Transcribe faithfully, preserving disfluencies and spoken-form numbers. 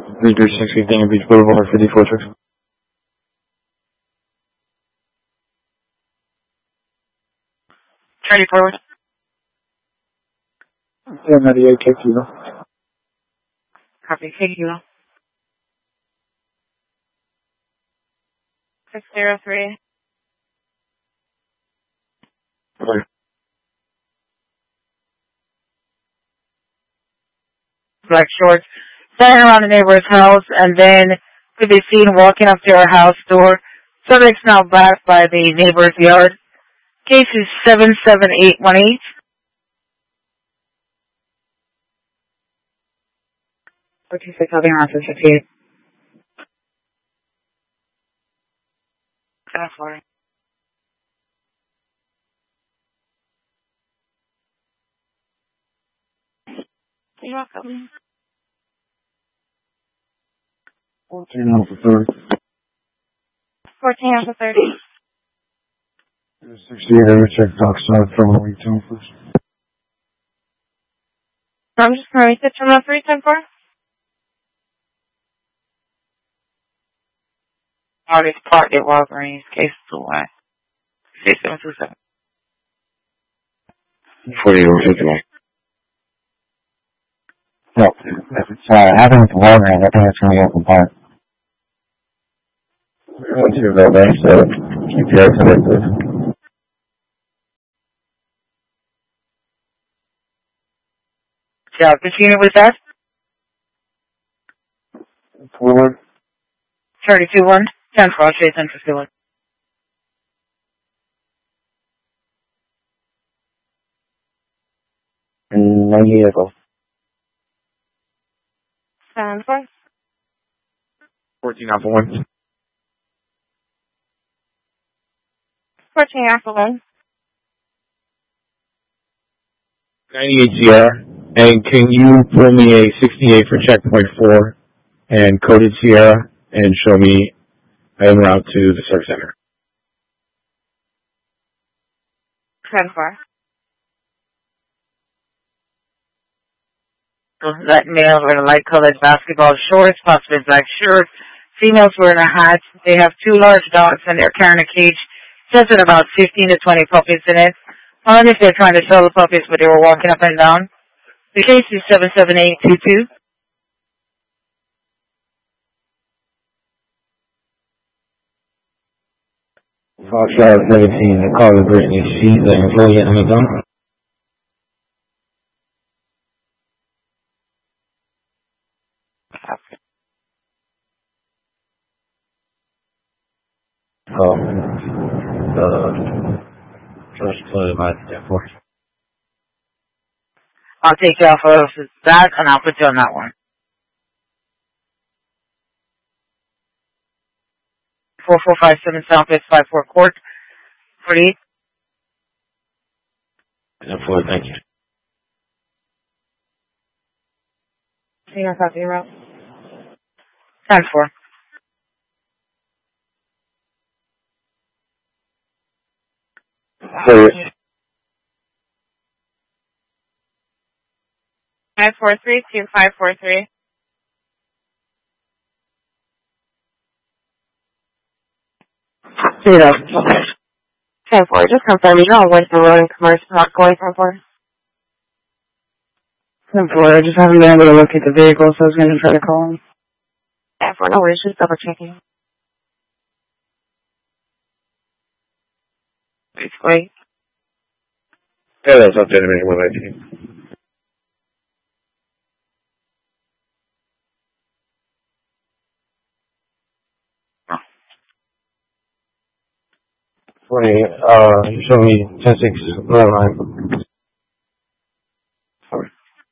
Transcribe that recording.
three three six eight Dania Beach Boulevard, fifty-four six. Charlie forward. Yeah, ninety-eight K Kilo. Copy, K Kilo. six zero three. Okay. Black shorts. Standing around the neighbor's house, and then could be seen walking up to our house door. Subject's now back by the neighbor's yard. Case is seven seven eight one eight. forty-six, I'll be around for fifty-eight. ten four. You're welcome. fourteen Alpha thirty. fourteen after thirty. sixty-eight, I would check Dockside from a retail first. So I'm just going to reset terminal three ten four. Already parked at Walgreens, case two one. six seven two seven. forty-eight over fifty-one. No, if it's uh, happening with the Walgreens, I think it's going to be open park. What's your vote, man? So, keep your eyes on it, please. Yeah, this unit was that? Forward. thirty-two one. ten four, Chase Central Stewart. ninety-eight Echo. seven four. fourteen Alpha one. fourteen Alpha one. ninety-eight Sierra. And can you pull me a sixty-eight for checkpoint four and coded Sierra and show me en route to the service center? ten four. That male wearing light colored basketball shorts, possibly black shirt. Females wearing a hat. They have two large dogs and they're carrying a cage. Says it about fifteen to twenty puppies in it. I wonder if they're trying to sell the puppies, but they were walking up and down. The case is seven seven eight two two. Foxtrot seventeen, the car with Brittany. She's the employee at Amazon. Oh, the first employee by the airport. I'll take you off of that and I'll put you on that one. four four five seven Southwest five four Court. forty-eight. Employee, thank you. See you on your route. ten four. five four three two five four three. Zero. ten four. Just confirm you don't wait for road and commercial, not going ten four. ten four. I just haven't been able to locate the vehicle, so I was going to try to call him. ten four. No worries. Just double checking. It's great. Yeah, that's updated me one nineteen. twenty, uh, you show me ten six, no, nine.